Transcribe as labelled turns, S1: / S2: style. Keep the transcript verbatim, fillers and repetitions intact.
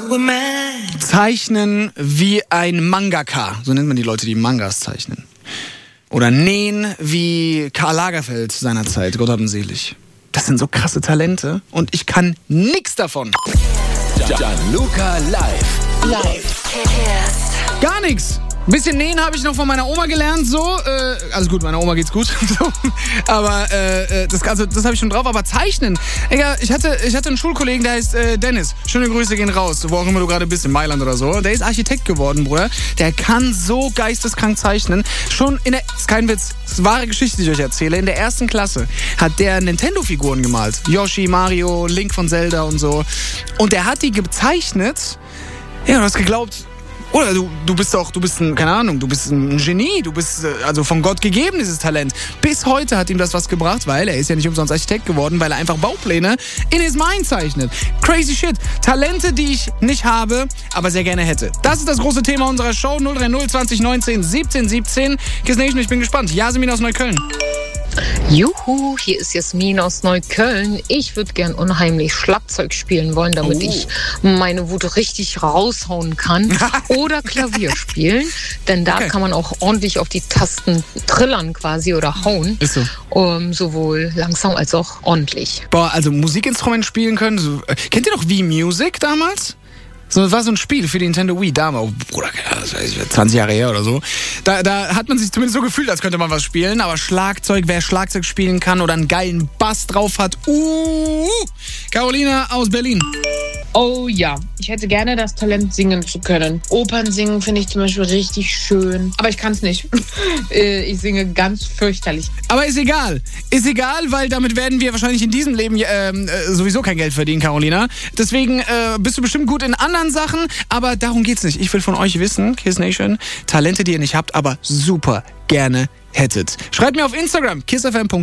S1: Zeichnen wie ein Mangaka, so nennt man die Leute, die Mangas zeichnen. Oder nähen wie Karl Lagerfeld seinerzeit, Gott hab ihn selig. Das sind so krasse Talente und ich kann nix davon.
S2: Gianluca live. Live.
S1: Gar nichts. Ein bisschen nähen habe ich noch von meiner Oma gelernt, so. Äh, also gut, meiner Oma geht's gut. so. Aber äh, das, also, das habe ich schon drauf. Aber zeichnen. Egal, ich hatte, ich hatte einen Schulkollegen, der heißt äh, Dennis. Schöne Grüße gehen raus, wo auch immer du gerade bist, in Mailand oder so. Der ist Architekt geworden, Bruder. Der kann so geisteskrank zeichnen. Schon in der, ist kein Witz, das ist eine wahre Geschichte, die ich euch erzähle. In der ersten Klasse hat der Nintendo-Figuren gemalt. Yoshi, Mario, Link von Zelda und so. Und der hat die gezeichnet. Ja, du hast geglaubt... Oder du, du bist doch, du bist ein, keine Ahnung, du bist ein Genie, du bist also von Gott gegeben, dieses Talent. Bis heute hat ihm das was gebracht, weil er ist ja nicht umsonst Architekt geworden, weil er einfach Baupläne in his mind zeichnet. Crazy shit. Talente, die ich nicht habe, aber sehr gerne hätte. Das ist das große Thema unserer Show. null drei null zwanzig neunzehn siebzehn siebzehn. Kiss Nation, ich bin gespannt. Yasemin aus Neukölln.
S3: Juhu, hier ist Jasmin aus Neukölln. Ich würde gern unheimlich Schlagzeug spielen wollen, damit oh. ich meine Wut richtig raushauen kann. Oder Klavier spielen, denn da okay. kann man auch ordentlich auf die Tasten trillern quasi oder hauen.
S1: Ist so.
S3: Um, sowohl langsam als auch ordentlich.
S1: Boah, also Musikinstrument spielen können. So, äh, kennt ihr noch Wii Music damals? So, das war so ein Spiel für die Nintendo Wii damals. Oh, Bruder, zwanzig Jahre her oder so. Da, da hat man sich zumindest so gefühlt, als könnte man was spielen. Aber Schlagzeug, wer Schlagzeug spielen kann oder einen geilen Bass drauf hat. Uh, Carolina aus Berlin.
S4: Oh ja, ich hätte gerne das Talent, singen zu können. Opern singen finde ich zum Beispiel richtig schön. Aber ich kann es nicht. Ich singe ganz fürchterlich.
S1: Aber ist egal. Ist egal, weil damit werden wir wahrscheinlich in diesem Leben äh, sowieso kein Geld verdienen, Carolina. Deswegen äh, bist du bestimmt gut in anderen Sachen. Aber darum geht's nicht. Ich will von euch wissen, Kiss Nation, Talente, die ihr nicht habt, aber super gerne hättet. Schreibt mir auf Instagram, kissfm punkt